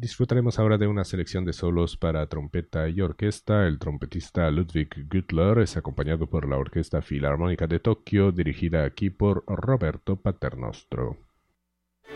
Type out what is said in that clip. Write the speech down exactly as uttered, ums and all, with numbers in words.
Disfrutaremos ahora de una selección de solos para trompeta y orquesta. El trompetista Ludwig Güttler es acompañado por la Orquesta Filarmónica de Tokio, dirigida aquí por Roberto Paternostro.